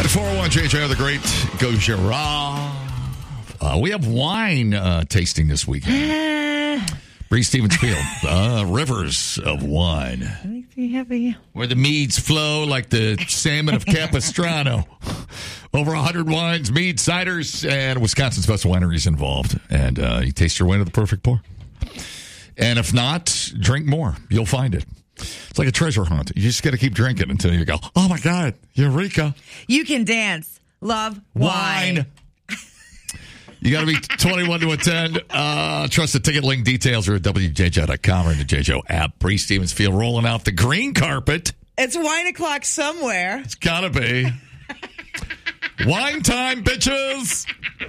At 401 JJ, the great Gojira. We have wine tasting this weekend. Bree Stevens Field, rivers of wine. Makes me happy. Where the meads flow like the salmon of Capistrano. Over 100 wines, mead, ciders, and Wisconsin's best wineries involved. And you taste your way to the perfect pour. And if not, drink more. You'll find it. It's like a treasure hunt. You just got to keep drinking until you go, oh, my God, Eureka. You can dance. Love wine. You got to be 21 to attend. Trust the ticket link. Details are at WJJ.com or in the JJO app. Bree Stevens Field rolling out the green carpet. It's wine o'clock somewhere. It's got to be. Wine time, bitches.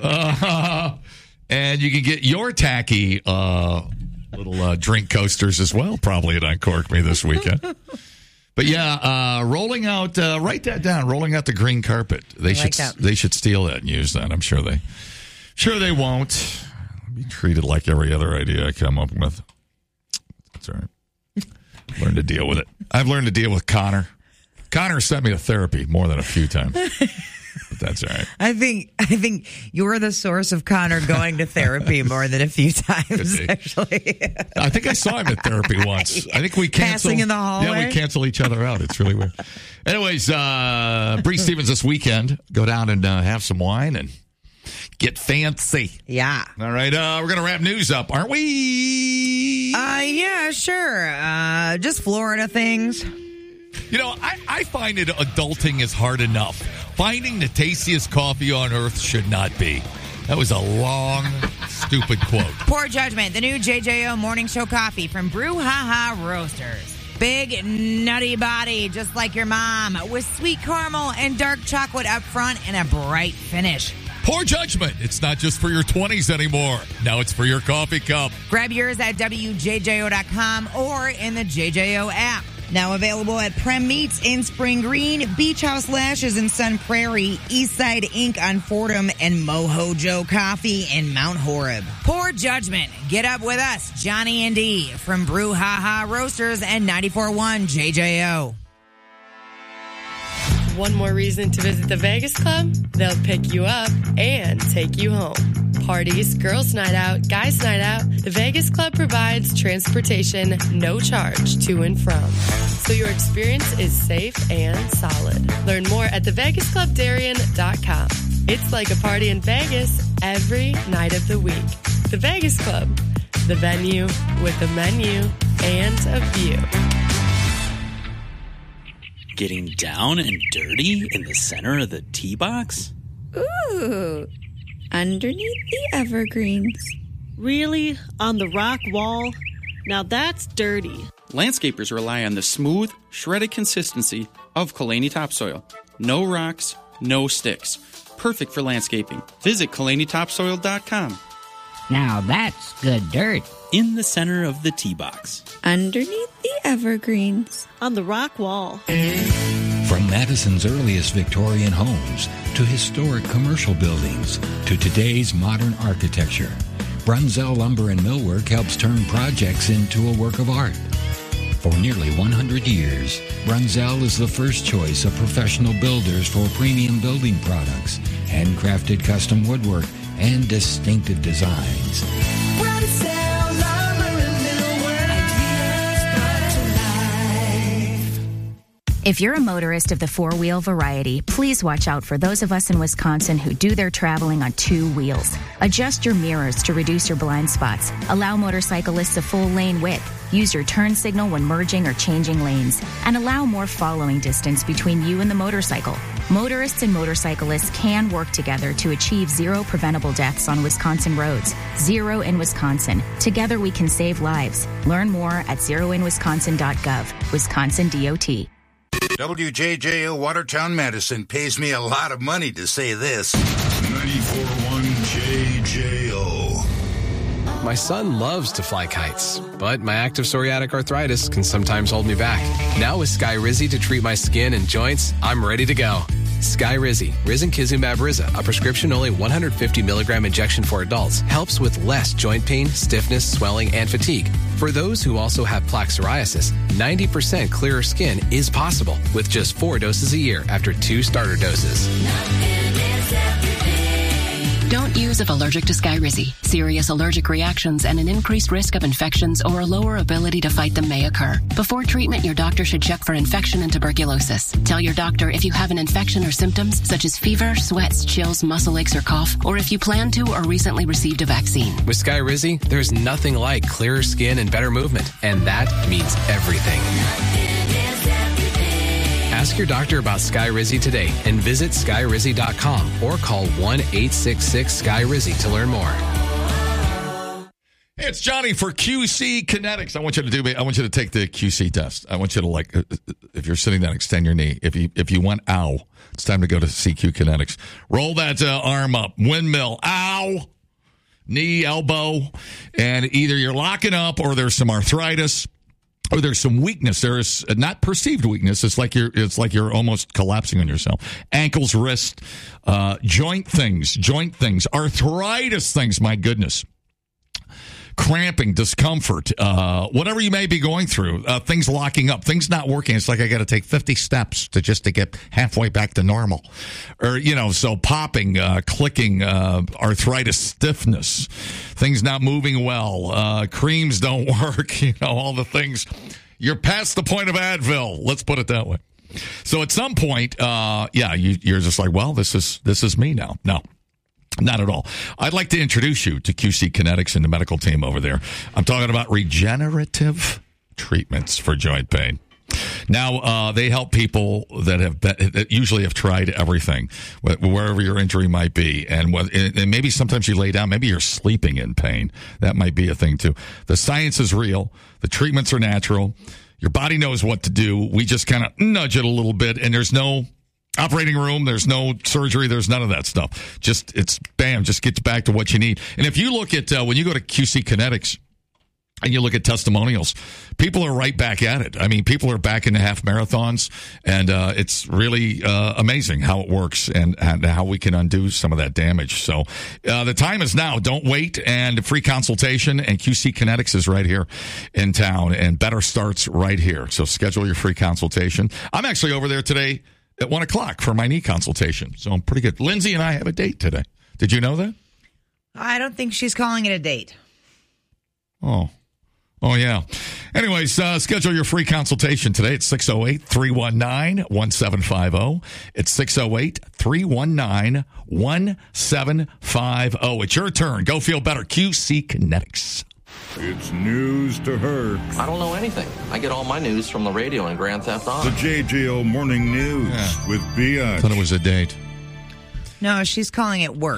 And you can get your tacky little drink coasters as well, probably at Uncork Me this weekend. But yeah, rolling out, write that down, rolling out the green carpet. They should steal that and use that. I'm sure they won't. Be treated like every other idea I come up with. That's all right. Learn to deal with it. I've learned to deal with Connor. Connor sent me to therapy more than a few times. But that's all right. I think you're the source of Connor going to therapy more than a few times, actually. I think I saw him at therapy once. I think we canceled. Passing in the hallway? Yeah, we cancel each other out. It's really weird. Anyways, Bree Stevens this weekend. Go down and have some wine and get fancy. Yeah. All right. We're going to wrap news up, aren't we? Yeah, sure. Just Florida things. You know, I find it adulting is hard enough. Finding the tastiest coffee on earth should not be. That was a long, stupid quote. Poor Judgment, the new JJO Morning Show coffee from Brew Ha Ha Roasters. Big, nutty body, just like your mom, with sweet caramel and dark chocolate up front and a bright finish. Poor Judgment. It's not just for your 20s anymore. Now it's for your coffee cup. Grab yours at WJJO.com or in the JJO app. Now available at Prem Meats in Spring Green, Beach House Lashes in Sun Prairie, Eastside Inc. on Fordham, and Moho Joe Coffee in Mount Horeb. Poor Judgment. Get up with us, Johnny and Dee, from Brew Ha Ha Roasters and 94.1 JJO. One more reason to visit the Vegas Club? They'll pick you up and take you home. Parties, girls' night out, guys' night out, the Vegas Club provides transportation, no charge, to and from. So your experience is safe and solid. Learn more at thevegasclubdarien.com. It's like a party in Vegas every night of the week. The Vegas Club, the venue with a menu and a view. Getting down and dirty in the center of the tee box? Ooh, underneath the evergreens. Really? On the rock wall? Now that's dirty. Landscapers rely on the smooth, shredded consistency of Kalani topsoil. No rocks, no sticks. Perfect for landscaping. Visit KalaniTopsoil.com. Now that's good dirt. In the center of the tee box. Underneath the evergreens. On the rock wall. From Madison's earliest Victorian homes to historic commercial buildings to today's modern architecture, Brunzell Lumber and Millwork helps turn projects into a work of art. For nearly 100 years, Brunzell is the first choice of professional builders for premium building products, handcrafted custom woodwork, and distinctive designs. Brunzell Lumber and Millwork, ideas brought to life. If you're a motorist of the four-wheel variety, please watch out for those of us in Wisconsin who do their traveling on two wheels. Adjust your mirrors to reduce your blind spots. Allow motorcyclists a full lane width. Use your turn signal when merging or changing lanes. And allow more following distance between you and the motorcycle. Motorists and motorcyclists can work together to achieve zero preventable deaths on Wisconsin roads. Zero in Wisconsin. Together we can save lives. Learn more at zeroinwisconsin.gov. Wisconsin DOT. WJJO Watertown Madison pays me a lot of money to say this. 94.1 JJO. My son loves to fly kites, but my active psoriatic arthritis can sometimes hold me back. Now with Skyrizi to treat my skin and joints, I'm ready to go. Skyrizi, risankizumab Riza, a prescription-only 150 milligram injection for adults, helps with less joint pain, stiffness, swelling, and fatigue. For those who also have plaque psoriasis, 90% clearer skin is possible with just 4 doses a year after 2 starter doses. Don't use if allergic to Skyrizi. Serious allergic reactions and an increased risk of infections or a lower ability to fight them may occur. Before treatment, your doctor should check for infection and tuberculosis. Tell your doctor if you have an infection or symptoms such as fever, sweats, chills, muscle aches, or cough, or if you plan to or recently received a vaccine. With Skyrizi, there's nothing like clearer skin and better movement, and that means everything. Ask your doctor about Skyrizi today and visit Skyrizi.com or call 1-866-SKY-RIZI to learn more. Hey, it's Johnny for QC Kinetics. I want you to take the QC test. I want you to, if you're sitting down, extend your knee. If you went, ow, it's time to go to CQ Kinetics. Roll that arm up. Windmill. Ow. Knee, elbow. And either you're locking up or there's some arthritis. Or there's some weakness. There's not perceived weakness. It's like you're almost collapsing on yourself. Ankles, wrist, joint things, arthritis things. My goodness, cramping, discomfort, whatever you may be going through. Things locking up, things not working. It's like I got to take 50 steps to get halfway back to normal, or so popping, clicking, arthritis, stiffness. Things not moving well. Creams don't work. All the things. You're past the point of Advil. Let's put it that way. So at some point, you're just like, well, this is me now. No, not at all. I'd like to introduce you to QC Kinetics and the medical team over there. I'm talking about regenerative treatments for joint pain. Now, they help people that usually have tried everything, wherever your injury might be. And maybe sometimes you lay down, maybe you're sleeping in pain. That might be a thing too. The science is real. The treatments are natural. Your body knows what to do. We just kind of nudge it a little bit, and there's no operating room, there's no surgery, there's none of that stuff. Just gets back to what you need. And if you look at, when you go to QC Kinetics, and you look at testimonials, people are right back at it. I mean, people are back in the half marathons, and it's really amazing how it works and how we can undo some of that damage. So the time is now. Don't wait. And free consultation, and QC Kinetics is right here in town, and better starts right here. So schedule your free consultation. I'm actually over there today at 1 o'clock for my knee consultation. So I'm pretty good. Lindsay and I have a date today. Did you know that? I don't think she's calling it a date. Oh, yeah. Anyways, schedule your free consultation today at 608-319-1750. It's 608-319-1750. It's your turn. Go feel better. QC Kinetics. It's news to her. I don't know anything. I get all my news from the radio and Grand Theft Auto. The JJO Morning News with Biatch. Thought it was a date. No, she's calling it work.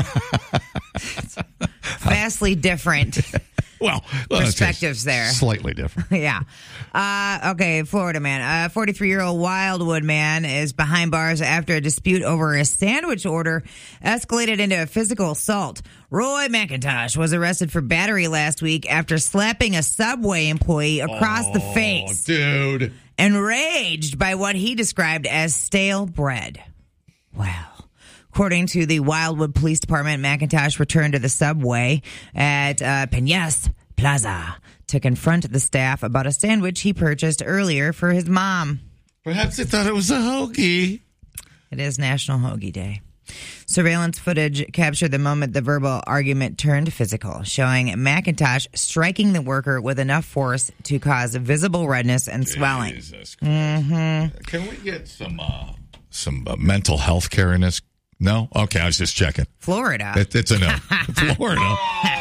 Vastly different. Well, perspectives there. Slightly different. Yeah. Okay, Florida man. A 43-year-old Wildwood man is behind bars after a dispute over a sandwich order escalated into a physical assault. Roy McIntosh was arrested for battery last week after slapping a Subway employee across the face. Dude. Enraged by what he described as stale bread. Wow. According to the Wildwood Police Department, McIntosh returned to the Subway at Peñas Plaza to confront the staff about a sandwich he purchased earlier for his mom. Perhaps they thought it was a hoagie. It is National Hoagie Day. Surveillance footage captured the moment the verbal argument turned physical, showing McIntosh striking the worker with enough force to cause visible redness and swelling. Jesus Christ. Mm-hmm. Can we get some mental health care in this? No? Okay, I was just checking. Florida. It's a no. Florida.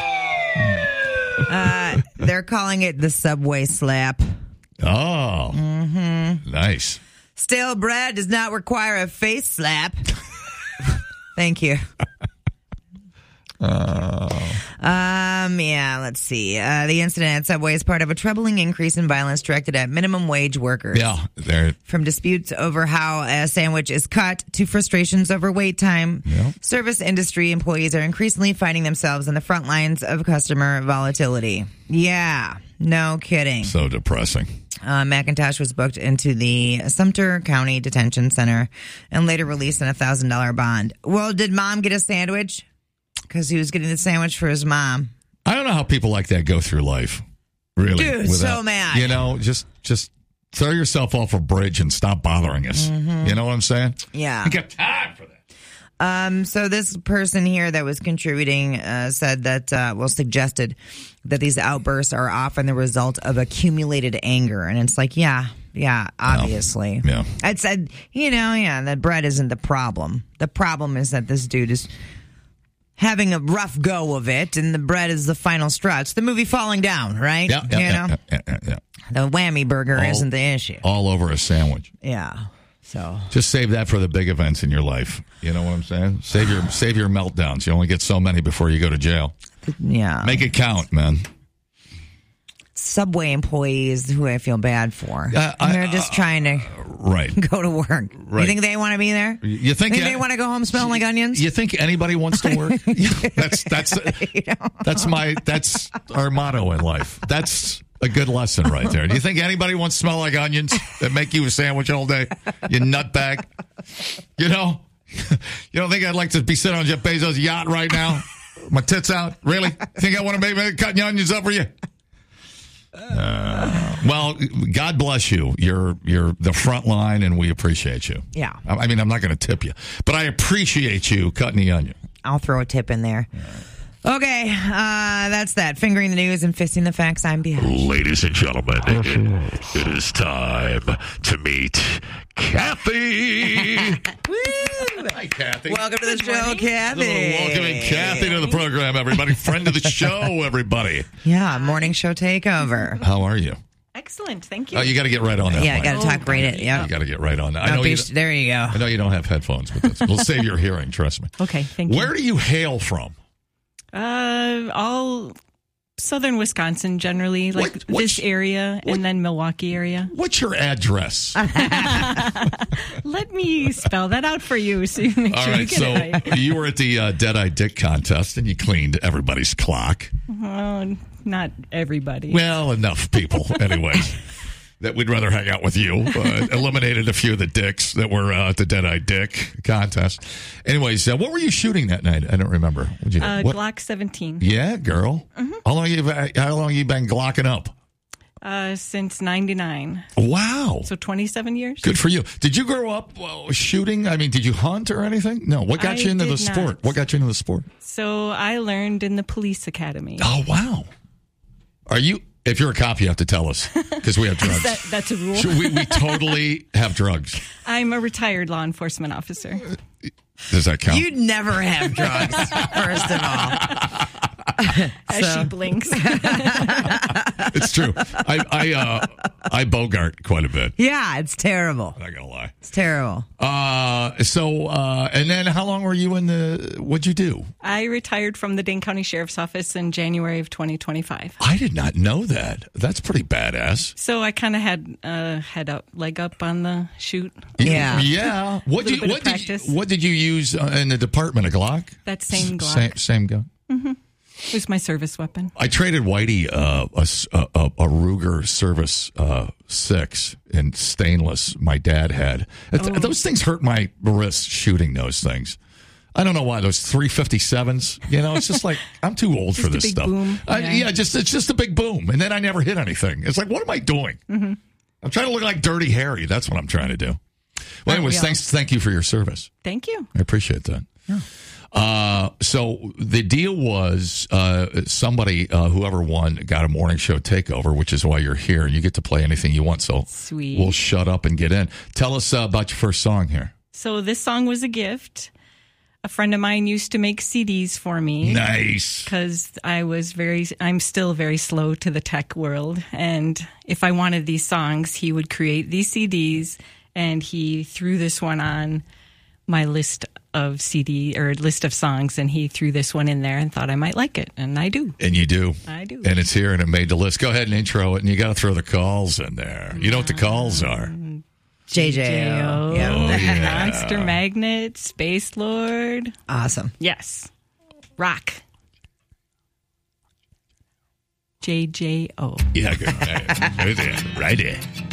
They're calling it the Subway slap. Oh. Mm-hmm. Nice. Stale bread does not require a face slap. Thank you. Yeah, let's see. The incident at Subway is part of a troubling increase in violence directed at minimum wage workers. Yeah, there. From disputes over how a sandwich is cut to frustrations over wait time, service industry employees are increasingly finding themselves on the front lines of customer volatility. Yeah, no kidding. So depressing. McIntosh was booked into the Sumter County Detention Center and later released on a $1,000 bond. Well, did mom get a sandwich? Because he was getting the sandwich for his mom. I don't know how people like that go through life. Really. Dude, so mad. You know, just throw yourself off a bridge and stop bothering us. You know what I'm saying? Yeah. You got time for that. So this person here that was contributing said that, suggested that these outbursts are often the result of accumulated anger. And it's like, yeah, obviously. Yeah. I said, that bread isn't the problem. The problem is that this dude is having a rough go of it, and the bread is the final straw. It's the movie Falling Down, right? Yeah. The whammy burger isn't the issue. All over a sandwich. Yeah. So just save that for the big events in your life. You know what I'm saying? Save your meltdowns. You only get so many before you go to jail. Yeah. Make it count, man. Subway employees who I feel bad for. They're just trying to go to work. Right. You think they want to be there? You think they want to go home smelling like onions? You think anybody wants to work? That's our motto in life. That's a good lesson right there. Do you think anybody wants to smell like onions that make you a sandwich all day? You nutbag. You know? You don't think I'd like to be sitting on Jeff Bezos' yacht right now? My tits out? Really? Think I want to be cutting onions up for you? Well, God bless you. You're the front line, and we appreciate you. Yeah. I mean, I'm not going to tip you, but I appreciate you cutting the onion. I'll throw a tip in there. Okay, that's that. Fingering the news and fisting the facts. I'm Biatch. Ladies and gentlemen, it is time to meet Kathy. Hi, Kathy. Welcome to the show, Kathy. Welcoming Kathy to the program, everybody. Friend of the show, everybody. Yeah, morning show takeover. How are you? Excellent, thank you. Oh, you got to get right on that. Yeah, I got to talk right it. Yeah, you got to get right on that. There you go. I know you don't have headphones, but we'll save your hearing. Trust me. Okay, thank you. Where do you hail from? All southern Wisconsin, generally, like this area, and then Milwaukee area. What's your address? Let me spell that out for you so you make sure you get it right. You were at the Dead-Eye Dick contest, and you cleaned everybody's clock. Oh, not everybody. Well, enough people, anyways. That we'd rather hang out with you. Eliminated a few of the dicks that were at the Dead-Eye Dick contest. Anyways, what were you shooting that night? I don't remember. What'd you Glock 17. Yeah, girl. Mm-hmm. How long you been glocking up? Since 99. Wow. So 27 years. Good for you. Did you grow up shooting? I mean, did you hunt or anything? No. What got you into the sport? What got you into the sport? So I learned in the police academy. Oh, wow. If you're a cop, you have to tell us because we have drugs. That's a rule. We totally have drugs. I'm a retired law enforcement officer. Does that count? You'd never have drugs, first of all. As she blinks. It's true. I bogart quite a bit. Yeah, it's terrible. I'm not going to lie. It's terrible. And then how long were you what'd you do? I retired from the Dane County Sheriff's Office in January of 2025. I did not know that. That's pretty badass. So I kind of had leg up on the shoot. Yeah. Yeah. What did you use in the department? A Glock? That same Glock. Same gun? Mm-hmm. It was my service weapon. I traded Whitey a Ruger Service 6 in stainless my dad had. Those things hurt my wrist shooting those things. I don't know why. Those 357s, it's just like, I'm too old for this stuff. Boom. It's just a big boom. And then I never hit anything. It's like, what am I doing? Mm-hmm. I'm trying to look like Dirty Harry. That's what I'm trying to do. Well, anyways, thank you for your service. Thank you. I appreciate that. Yeah. So the deal was somebody, whoever won, got a morning show takeover, which is why you're here. You get to play anything you want. So sweet. We'll shut up and get in. Tell us about your first song here. So this song was a gift. A friend of mine used to make CDs for me. Nice. Because I'm still very slow to the tech world. And if I wanted these songs, he would create these CDs, and he threw this one on my list of CD or list of songs, and he threw this one in there and thought I might like it, and I do. And you do. I do. And it's here and it made the list. Go ahead and intro it, and you got to throw the calls in there. You know what the calls are? JJO. Yeah. Oh, yeah. Monster Magnet, Space Lord. Awesome. Yes. Rock. JJO. Yeah, good. Right there.